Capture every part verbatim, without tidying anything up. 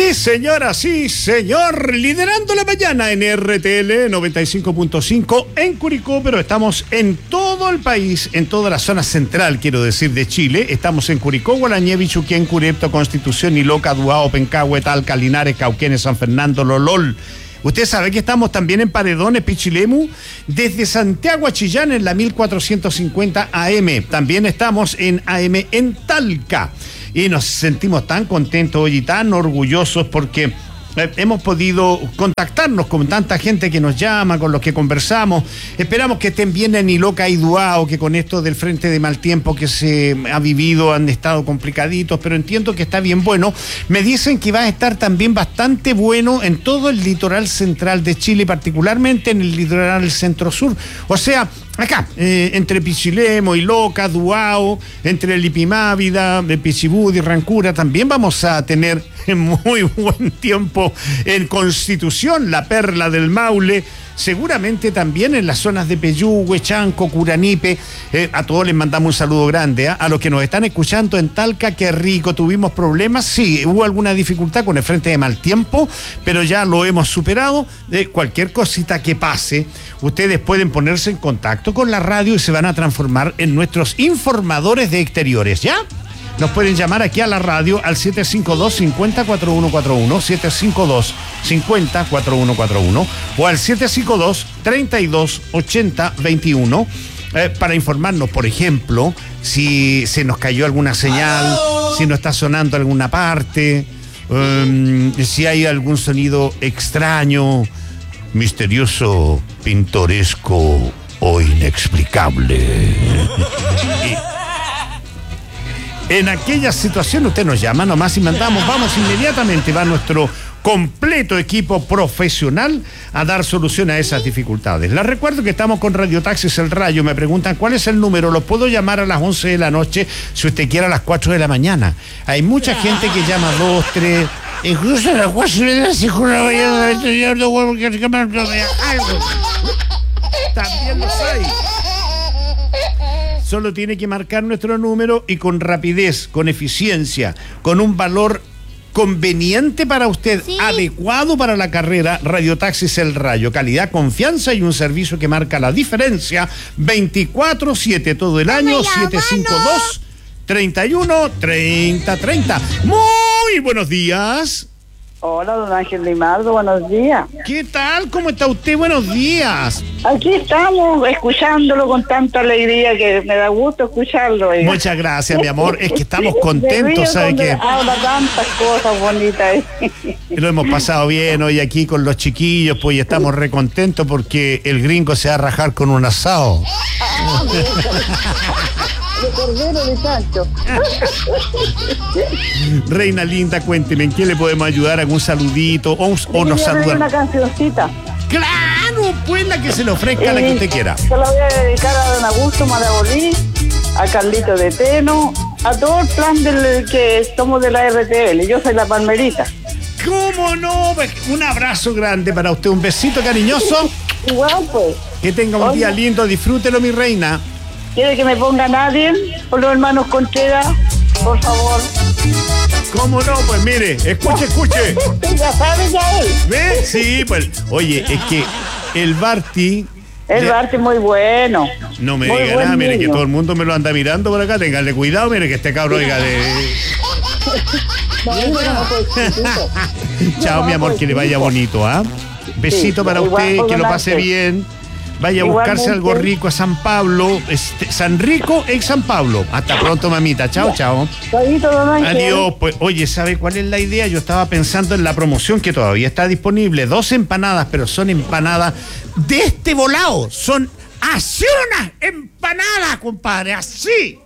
Sí, señora, sí, señor. Liderando la mañana en R T L noventa y cinco punto cinco en Curicó, pero estamos en todo el país, en toda la zona central, quiero decir, de Chile. Estamos en Curicó, Gualañé, Bichuquén, Curepto, Constitución, Iloca, Duao, Pencahue, Talca, Linares, Cauquenes, San Fernando, Lolol. Usted sabe que estamos también en Paredones, Pichilemu, desde Santiago a Chillán en la mil cuatrocientos cincuenta A M. También estamos en A M en Talca. Y nos sentimos tan contentos hoy y tan orgullosos porque eh, hemos podido contactarnos con tanta gente que nos llama, con los que conversamos. Esperamos que estén bien en Iloca y Duao, que con esto del frente de mal tiempo que se ha vivido han estado complicaditos, pero entiendo que está bien bueno. Me dicen que va a estar también bastante bueno en todo el litoral central de Chile, particularmente en el litoral centro-sur. O sea, acá, eh, entre Pichilemu, Iloca, Duao, entre Lipimávida, Pichibudi, Rancura, también vamos a tener muy buen tiempo en Constitución, la perla del Maule, seguramente también en las zonas de Peyúgue, Chanco, Curanipe. Eh, a todos les mandamos un saludo grande, ¿eh? A los que nos están escuchando en Talca, qué rico, tuvimos problemas, sí, hubo alguna dificultad con el frente de mal tiempo, pero ya lo hemos superado. Eh, cualquier cosita que pase, ustedes pueden ponerse en contacto con la radio y se van a transformar en nuestros informadores de exteriores, ¿ya? Nos pueden llamar aquí a la radio al siete cinco dos, cinco cero, cuatro uno cuatro uno, siete cinco dos, cinco cero, cuatro uno cuatro uno o al siete cinco dos, treinta y dos, ochenta, veintiuno eh, para informarnos, por ejemplo, si se nos cayó alguna señal, si no está sonando alguna parte, um, si hay algún sonido extraño, misterioso, pintoresco o inexplicable. y, En aquella situación usted nos llama nomás y mandamos, vamos inmediatamente, va nuestro completo equipo profesional a dar solución a esas dificultades. Les recuerdo que estamos con Radio Taxis El Rayo. Me preguntan cuál es el número, lo puedo llamar a las once de la noche si usted quiere a las cuatro de la mañana. Hay mucha gente que llama a dos, tres, incluso a las cuatro de la mañana. También los hay. Solo tiene que marcar nuestro número y con rapidez, con eficiencia, con un valor conveniente para usted, sí, adecuado para la carrera. Radio Taxis El Rayo, calidad, confianza y un servicio que marca la diferencia. veinticuatro siete todo el año, siete cinco dos, treinta y uno, treinta, treinta. Muy buenos días. Hola, don Ángel Limardo, buenos días. ¿Qué tal? ¿Cómo está usted? Buenos días. Aquí estamos, escuchándolo con tanta alegría que me da gusto escucharlo. Oiga. Muchas gracias, mi amor. Es que estamos contentos, ¿sabe qué? Habla tantas cosas bonitas. Lo hemos pasado bien hoy aquí con los chiquillos, pues, y estamos recontentos porque el gringo se va a rajar con un asado. Ah, de cordero de Sancho. Reina linda, cuénteme, ¿en qué le podemos ayudar? ¿Algún saludito? ¿O, o nos saludan? Una cancioncita. ¡Claro! Pues la que se le ofrezca, eh, la que usted quiera. Se la voy a dedicar a don Augusto Marabolí, a Carlito de Teno, a todo el plan del que somos de la R T L. Yo soy la palmerita. ¿Cómo no? Un abrazo grande para usted, un besito cariñoso. Igual, pues. Que tenga un Oye. día lindo, disfrútelo, mi reina. ¿Quiere que me ponga nadie? Por los hermanos Contreras, por favor. ¿Cómo no? Pues mire, escuche, escuche. Ya sabe ya él. ¿Ve? Sí, pues, oye, es que el Barty... El ya... Barty muy bueno. No me muy diga nada, mire, que todo el mundo me lo anda mirando por acá. Téngale cuidado, mire, que este cabrón, oiga, de... Chao, mi amor, que le vaya bonito, ¿ah? ¿eh? Besito sí, para usted, que lo pase bien. Vaya a buscarse algo rico a San Pablo, este, San Rico en San Pablo. Hasta pronto, mamita. Chao, chao. Adiós. Pues, oye, ¿sabe cuál es la idea? Yo estaba pensando en la promoción que todavía está disponible. Dos empanadas, pero son empanadas de este volado. Son así unas empanadas, compadre, así.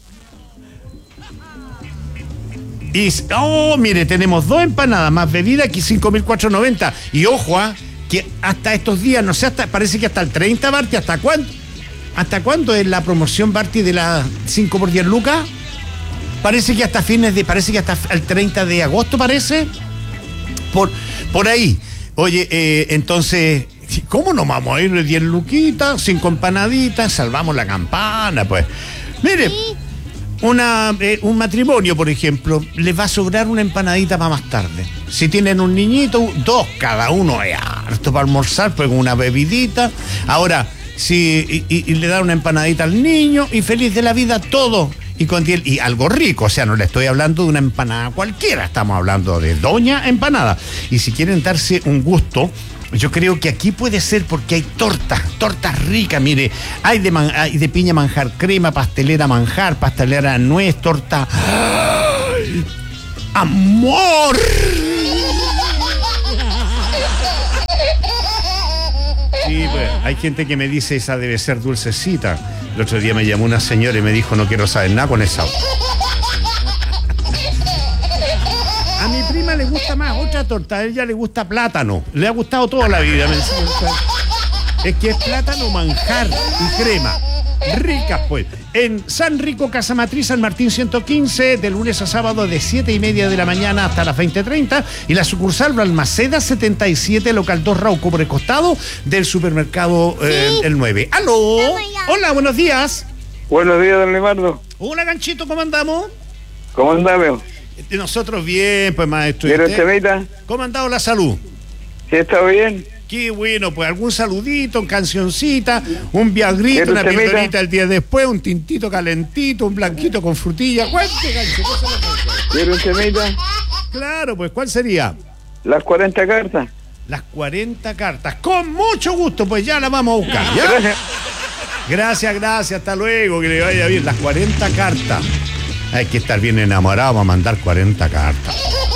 Y, oh, mire, tenemos dos empanadas más bebida, aquí cinco mil cuatrocientos noventa. Y ojo, ¿ah? que hasta estos días, no sé, hasta parece que hasta el treinta, Barty, ¿hasta cuánto? ¿Hasta cuándo es la promoción, Barty, de las cinco por diez lucas? Parece que hasta fines de, parece que hasta el treinta de agosto, parece. Por, por ahí. Oye, eh, entonces, ¿cómo no vamos a ir de diez luquitas, cinco empanaditas, salvamos la campana, pues? Mire, sí. una, eh, un matrimonio, por ejemplo, les va a sobrar una empanadita para más tarde. Si tienen un niñito, dos cada uno es harto para almorzar, pues con una bebidita. Ahora, si y, y, y le dan una empanadita al niño y feliz de la vida todo. Y, con, y algo rico, o sea, no le estoy hablando de una empanada cualquiera, estamos hablando de doña empanada. Y si quieren darse un gusto, yo creo que aquí puede ser porque hay tortas, tortas ricas, mire, hay de, man, hay de piña manjar crema, pastelera manjar, pastelera nuez, torta... ¡Ay! ¡Amor! Sí, pues, hay gente que me dice esa debe ser dulcecita. El otro día me llamó una señora y me dijo no quiero saber nada con esa. A mi prima le gusta más otra torta, a ella le gusta plátano. Le ha gustado toda la vida. Me decía, es que es plátano manjar y crema. Ricas, pues. En San Rico, Casa Matriz, San Martín ciento quince, de lunes a sábado de siete y media de la mañana hasta las veinte treinta. Y la sucursal Balmaceda setenta y siete, local dos Rauco, por el costado del supermercado eh, sí. El nueve. ¡Aló! Hola, buenos días. Buenos días, don Leonardo. Hola, Ganchito, ¿cómo andamos? ¿Cómo andamos? Nosotros bien, pues, maestro. ¿Vieron temita? ¿Cómo ha andado la salud? Sí, está bien. Qué bueno, pues algún saludito, cancioncita, un viagrito, una pildorita el día después, un tintito calentito, un blanquito con frutilla. ¿Cuánto, Gancho? ¿Vieron temita? Claro, pues, ¿cuál sería? Las cuarenta cartas. Las cuarenta cartas. Con mucho gusto, pues ya las vamos a buscar, ¿ya? Gracias. Gracias, gracias, hasta luego, que le vaya bien. Las cuarenta cartas. Hay que estar bien enamorado para mandar cuarenta cartas.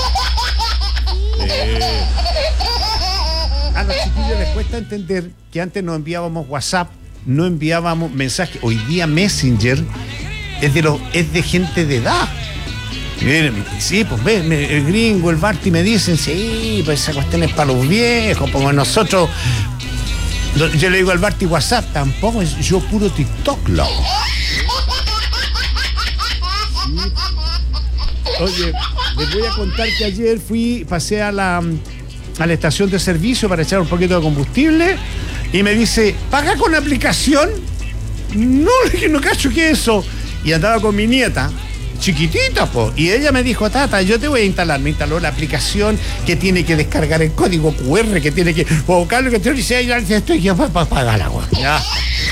Eh. A los chiquillos les cuesta entender que antes no enviábamos WhatsApp, no enviábamos mensajes. Hoy día Messenger es de los es de gente de edad. Miren, sí, pues ve, el gringo, el Barty me dicen, sí, pues esa cuestión es para los viejos, como nosotros. Yo le digo al Barty, WhatsApp tampoco, es yo puro TikTok, loco. Sí. Oye, les voy a contar que ayer fui, pasé a la a la estación de servicio para echar un poquito de combustible y me dice, ¿paga con aplicación? No, no cacho que eso. Y andaba con mi nieta, chiquitita, po, y ella me dijo, tata, yo te voy a instalar. Me instaló la aplicación que tiene que descargar el código cu erre, que tiene que buscarlo, que te dice, ya estoy ya para pagar la agua. Ya.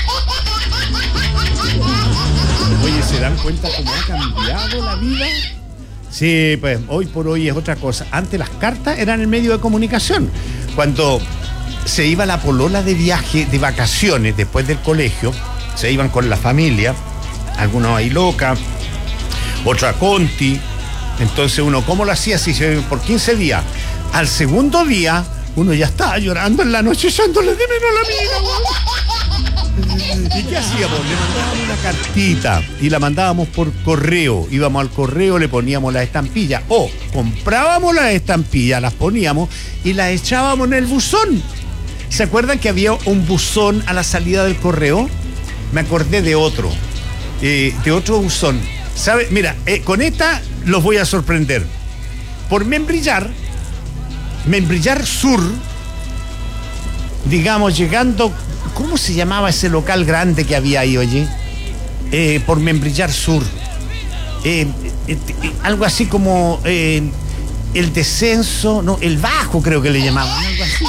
Oye, ¿se dan cuenta cómo ha cambiado la vida? Sí, pues hoy por hoy es otra cosa. Antes las cartas eran el medio de comunicación. Cuando se iba la polola de viaje, de vacaciones, después del colegio, se iban con la familia, algunos ahí loca, otro a Conti. Entonces uno, ¿cómo lo hacía? Si se por quince días. Al segundo día, uno ya estaba llorando en la noche, echándole de menos a la amiga. ¿Y qué hacíamos? Le mandábamos una cartita y la mandábamos por correo. Íbamos al correo, le poníamos las estampillas. O comprábamos las estampillas, las poníamos y las echábamos en el buzón. ¿Se acuerdan que había un buzón a la salida del correo? Me acordé de otro. Eh, de otro buzón. ¿Sabe? Mira, eh, con esta los voy a sorprender. Por Membrillar, Membrillar Sur, digamos, llegando... ¿Cómo se llamaba ese local grande que había ahí, oye? Eh, por Membrillar Sur. Eh, eh, eh, algo así como eh, el descenso, no, el bajo creo que le llamaban, algo así.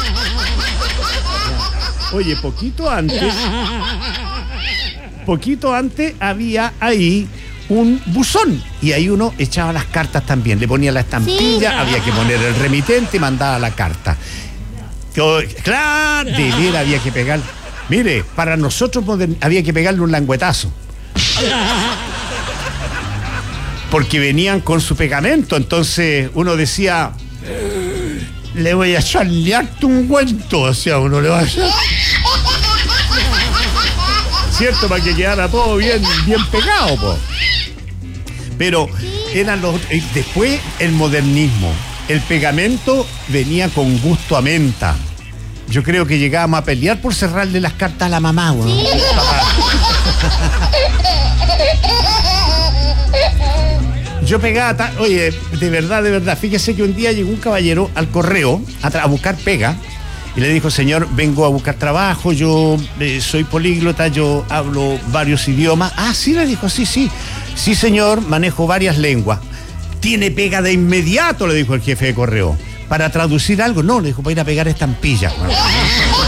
Oye, poquito antes, poquito antes había ahí un buzón y ahí uno echaba las cartas también, le ponía la estampilla, sí. Había que poner el remitente y mandaba la carta. Claro, de ver había que pegar. Mire, para nosotros había que pegarle un languetazo. Porque venían con su pegamento, entonces uno decía, le voy a charlearte un cuento, o sea, uno le va a echar. ¿Cierto? Para que quedara todo bien, bien pegado, po. Pero eran los. Después el modernismo. El pegamento venía con gusto a menta. Yo creo que llegábamos a pelear por cerrarle las cartas a la mamá, ¿no? Sí. Yo pegaba, ta... oye, de verdad, de verdad, fíjese que un día llegó un caballero al correo a, tra... a buscar pega y le dijo, señor, vengo a buscar trabajo, yo eh, soy políglota, yo hablo varios idiomas. Ah, sí, le dijo, sí, sí, sí, señor, manejo varias lenguas. Tiene pega de inmediato, le dijo el jefe de correo. Para traducir algo, no, le dijo, para ir a pegar estampillas.